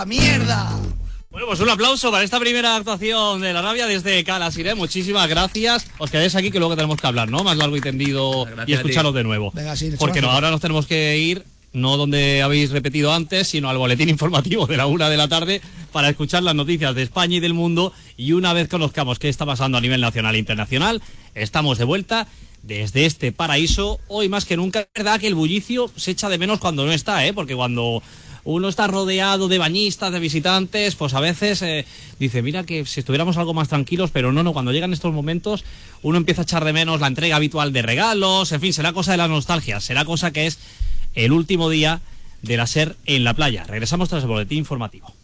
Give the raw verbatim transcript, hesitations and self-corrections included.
¡Mierda! Bueno, pues un aplauso para esta primera actuación de La Rabia desde Calasiré. Muchísimas gracias. Os quedéis aquí que luego tenemos que hablar, ¿no? Más largo y tendido y escucharos de nuevo. Venga, sí, porque no, ahora nos tenemos que ir, no donde habéis repetido antes, sino al boletín informativo de la una de la tarde para escuchar las noticias de España y del mundo. Y una vez conozcamos qué está pasando a nivel nacional e internacional, estamos de vuelta desde este paraíso. Hoy más que nunca, es verdad que el bullicio se echa de menos cuando no está, ¿eh? Porque cuando uno está rodeado de bañistas, de visitantes, pues a veces eh, dice, mira que si estuviéramos algo más tranquilos, pero no, no, cuando llegan estos momentos uno empieza a echar de menos la entrega habitual de regalos, en fin, será cosa de la nostalgia, será cosa que es el último día de la SER en la playa. Regresamos tras el boletín informativo.